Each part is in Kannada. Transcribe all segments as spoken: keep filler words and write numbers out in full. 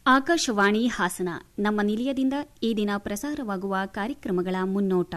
ಆಕಾಶವಾಣಿ ಹಾಸನ ನಮ್ಮ ನಿಲಯದಿಂದ ಈ ದಿನ ಪ್ರಸಾರವಾಗುವ ಕಾರ್ಯಕ್ರಮಗಳ ಮುನ್ನೋಟ.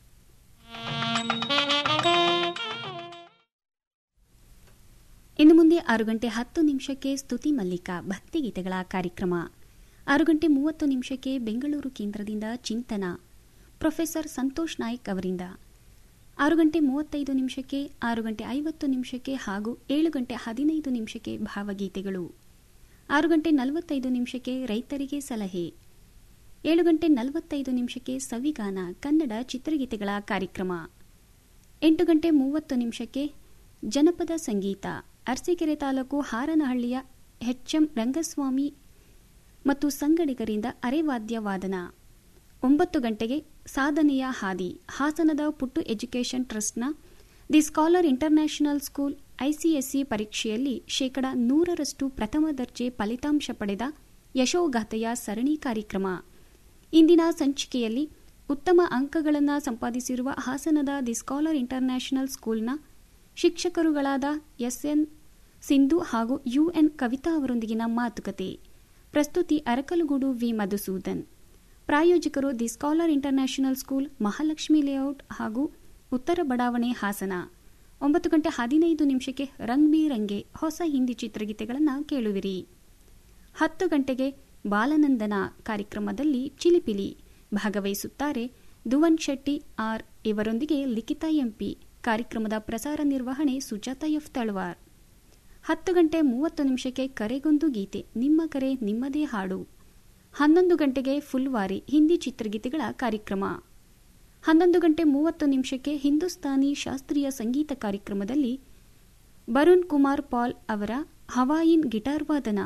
ಇನ್ನು ಮುಂದೆ ಆರು ಗಂಟೆ ಹತ್ತು ನಿಮಿಷಕ್ಕೆ ಸ್ತುತಿ ಮಲ್ಲಿಕ ಭಕ್ತಿಗೀತೆಗಳ ಕಾರ್ಯಕ್ರಮ. ಆರು ಗಂಟೆ ಮೂವತ್ತು ನಿಮಿಷಕ್ಕೆ ಬೆಂಗಳೂರು ಕೇಂದ್ರದಿಂದ ಚಿಂತನ ಪ್ರೊಫೆಸರ್ ಸಂತೋಷ್ ನಾಯ್ಕ್ ಅವರಿಂದ. ಆರು ಗಂಟೆ ಮೂವತ್ತೈದು ನಿಮಿಷಕ್ಕೆ, ಆರು ಗಂಟೆ ಐವತ್ತು ನಿಮಿಷಕ್ಕೆ ಹಾಗೂ ಏಳು ಗಂಟೆ ಹದಿನೈದು ನಿಮಿಷಕ್ಕೆ ಭಾವಗೀತೆಗಳು. ಆರು ಗಂಟೆ ನಲವತ್ತೈದು ನಿಮಿಷಕ್ಕೆ ರೈತರಿಗೆ ಸಲಹೆ. ಏಳು ಗಂಟೆ ನಲವತ್ತೈದು ನಿಮಿಷಕ್ಕೆ ಸವಿಗಾನ ಕನ್ನಡ ಚಿತ್ರಗೀತೆಗಳ ಕಾರ್ಯಕ್ರಮ. ಎಂಟು ಗಂಟೆ ಮೂವತ್ತು ನಿಮಿಷಕ್ಕೆ ಜನಪದ ಸಂಗೀತ ಅರಸೀಕೆರೆ ತಾಲೂಕು ಹಾರನಹಳ್ಳಿಯ ಎಚ್ಎಂ ರಂಗಸ್ವಾಮಿ ಮತ್ತು ಸಂಗಡಿಗರಿಂದ ಅರೆವಾದ್ಯ ವಾದನ. ಒಂಬತ್ತು ಗಂಟೆಗೆ ಸಾಧನೆಯ ಹಾದಿ ಹಾಸನದ ಪುಟ್ಟು ಎಜುಕೇಷನ್ ಟ್ರಸ್ಟ್ನ the scholar international school ICSE ಪರೀಕ್ಷೆಯಲ್ಲಿ ಶೇಕಡ ನೂರರಷ್ಟು ಪ್ರಥಮ ದರ್ಜೆ ಫಲಿತಾಂಶ ಪಡೆದ ಯಶೋಗಾಥೆಯ ಸರಣಿ ಕಾರ್ಯಕ್ರಮ. ಇಂದಿನ ಸಂಚಿಕೆಯಲ್ಲಿ ಉತ್ತಮ ಅಂಕಗಳನ್ನು ಸಂಪಾದಿಸಿರುವ ಹಾಸನದ ದಿ ಸ್ಕಾಲರ್ ಇಂಟರ್ನ್ಯಾಷನಲ್ ಸ್ಕೂಲ್ನ ಶಿಕ್ಷಕರುಗಳಾದ ಎಸ್ಎನ್ ಸಿಂಧು ಹಾಗೂ ಯುಎನ್ ಕವಿತಾ ಅವರೊಂದಿಗಿನ ಮಾತುಕತೆ. ಪ್ರಸ್ತುತಿ ಅರಕಲಗೂಡು ವಿ ಮಧುಸೂದನ್. ಪ್ರಾಯೋಜಕರು the scholar international school, Mahalakshmi layout ಹಾಗೂ ಉತ್ತರ ಬಡಾವಣೆ, ಹಾಸನ. ಒಂಬತ್ತು ಗಂಟೆ ಹದಿನೈದು ನಿಮಿಷಕ್ಕೆ ರಂಗ್ ಬಿ ರಂಗೆ ಹೊಸ ಹಿಂದಿ ಚಿತ್ರಗೀತೆಗಳನ್ನು ಕೇಳುವಿರಿ. ಹತ್ತು ಗಂಟೆಗೆ ಬಾಲನಂದನ ಕಾರ್ಯಕ್ರಮದಲ್ಲಿ ಚಿಲಿಪಿಲಿ ಭಾಗವಹಿಸುತ್ತಾರೆ ಧುವನ್ ಶೆಟ್ಟಿ ಆರ್. ಇವರೊಂದಿಗೆ ಲಿಖಿತಾ ಎಂಪಿ. ಕಾರ್ಯಕ್ರಮದ ಪ್ರಸಾರ ನಿರ್ವಹಣೆ ಸುಜಾತ ಎಫ್ ತಳವಾರ್. ಹತ್ತು ಗಂಟೆ ಮೂವತ್ತು ನಿಮಿಷಕ್ಕೆ ಕರೆಗೊಂದು ಗೀತೆ, ನಿಮ್ಮ ಕರೆ ನಿಮ್ಮದೇ ಹಾಡು. ಹನ್ನೊಂದು ಗಂಟೆಗೆ ಫುಲ್ವಾರಿ ಹಿಂದಿ ಚಿತ್ರಗೀತೆಗಳ ಕಾರ್ಯಕ್ರಮ. ಹನ್ನೊಂದು ಗಂಟೆ ಮೂವತ್ತು ನಿಮಿಷಕ್ಕೆ ಹಿಂದೂಸ್ತಾನಿ ಶಾಸ್ತ್ರೀಯ ಸಂಗೀತ ಕಾರ್ಯಕ್ರಮದಲ್ಲಿ ಬರುಣ್ ಕುಮಾರ್ ಪಾಲ್ ಅವರ ಹವಾಯಿನ್ ಗಿಟಾರ್ ವಾದನ.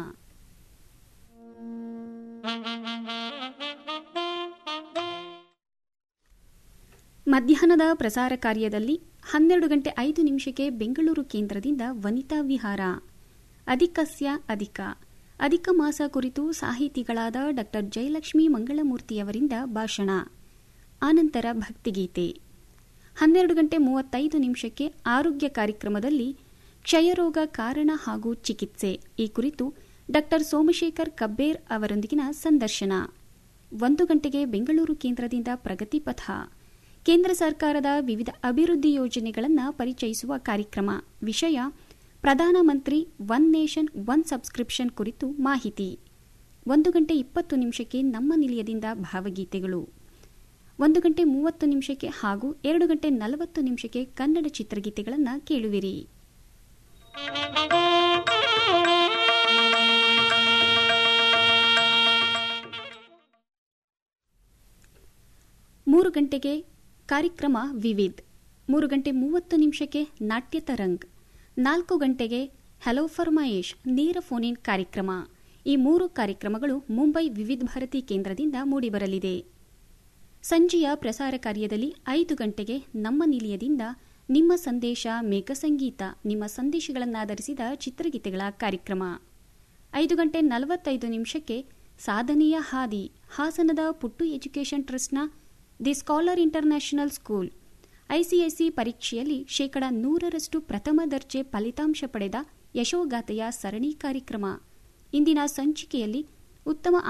ಮಧ್ಯಾಹ್ನದ ಪ್ರಸಾರ ಕಾರ್ಯದಲ್ಲಿ ಹನ್ನೆರಡು ಗಂಟೆ ಐದು ನಿಮಿಷಕ್ಕೆ ಬೆಂಗಳೂರು ಕೇಂದ್ರದಿಂದ ವನಿತಾ ವಿಹಾರ. ಅಧಿಕಸ್ಯ ಅಧಿಕ ಅಧಿಕ ಮಾಸ ಕುರಿತು ಸಾಹಿತಿಗಳಾದ ಡಾ ಜಯಲಕ್ಷ್ಮಿ ಮಂಗಳಮೂರ್ತಿಯವರಿಂದ ಭಾಷಣ. ಆನಂತರ ಭಕ್ತಿಗೀತೆ. ಹನ್ನೆರಡು ಗಂಟೆ ಮೂವತ್ತೈದು ನಿಮಿಷಕ್ಕೆ ಆರೋಗ್ಯ ಕಾರ್ಯಕ್ರಮದಲ್ಲಿ ಕ್ಷಯರೋಗ ಕಾರಣ ಹಾಗೂ ಚಿಕಿತ್ಸೆ ಈ ಕುರಿತು ಡಾ ಸೋಮಶೇಖರ್ ಕಬ್ಬೇರ್ ಅವರೊಂದಿಗಿನ ಸಂದರ್ಶನ. ಒಂದು ಗಂಟೆಗೆ ಬೆಂಗಳೂರು ಕೇಂದ್ರದಿಂದ ಪ್ರಗತಿ ಪಥ ಕೇಂದ್ರ ಸರ್ಕಾರದ ವಿವಿಧ ಅಭಿವೃದ್ಧಿ ಯೋಜನೆಗಳನ್ನು ಪರಿಚಯಿಸುವ ಕಾರ್ಯಕ್ರಮ. ವಿಷಯ ಪ್ರಧಾನಮಂತ್ರಿ ಒನ್ ನೇಷನ್ ಒನ್ ಸಬ್ಸ್ಕ್ರಿಪ್ಷನ್ ಕುರಿತು ಮಾಹಿತಿ. ಒಂದು ಗಂಟೆ ಇಪ್ಪತ್ತು ನಿಮಿಷಕ್ಕೆ ನಮ್ಮ ನಿಲಯದಿಂದ ಭಾವಗೀತೆಗಳು. ಒಂದು ಗಂಟೆ ಮೂವತ್ತು ನಿಮಿಷಕ್ಕೆ ಹಾಗೂ ಎರಡು ಗಂಟೆ ನಲವತ್ತು ನಿಮಿಷಕ್ಕೆ ಕನ್ನಡ ಚಿತ್ರಗೀತೆಗಳನ್ನು ಕೇಳುವಿರಿ. ಮೂರು ಗಂಟೆಗೆ ಕಾರ್ಯಕ್ರಮ ವಿವಿಧ್. ಮೂರು ಗಂಟೆ ಮೂವತ್ತು ನಿಮಿಷಕ್ಕೆ ನಾಟ್ಯ ತರಂಗ್. ನಾಲ್ಕು ಗಂಟೆಗೆ ಹಲೋ ಫರ್ಮಾಯೇಶ್ ನೇರ ಫೋನ್ ಇನ್ ಕಾರ್ಯಕ್ರಮ. ಈ ಮೂರು ಕಾರ್ಯಕ್ರಮಗಳು ಮುಂಬೈ ವಿವಿಧ ಭಾರತಿ ಕೇಂದ್ರದಿಂದ ಮೂಡಿಬರಲಿದೆ. ಸಂಜೆಯ ಪ್ರಸಾರ ಕಾರ್ಯದಲ್ಲಿ ಐದು ಗಂಟೆಗೆ ನಮ್ಮ ನಿಲಯದಿಂದ ನಿಮ್ಮ ಸಂದೇಶ ಮೇಘ ಸಂಗೀತ, ನಿಮ್ಮ ಸಂದೇಶಗಳನ್ನಾಧರಿಸಿದ ಚಿತ್ರಗೀತೆಗಳ ಕಾರ್ಯಕ್ರಮ. ಐದು ಗಂಟೆ ನಲವತ್ತೈದು ನಿಮಿಷಕ್ಕೆ ಸಾಧನೆಯ ಹಾದಿ ಹಾಸನದ ಪುಟ್ಟು ಎಜುಕೇಷನ್ ಟ್ರಸ್ಟ್ನ the scholar international school ICSE ಪರೀಕ್ಷೆಯಲ್ಲಿ ಶೇಕಡ ನೂರರಷ್ಟು ಪ್ರಥಮ ದರ್ಜೆ ಫಲಿತಾಂಶ ಪಡೆದ ಯಶೋಗಾಥೆಯ ಸರಣಿ ಕಾರ್ಯಕ್ರಮ. ಇಂದಿನ ಸಂಚಿಕೆಯಲ್ಲಿ ಉತ್ತಮ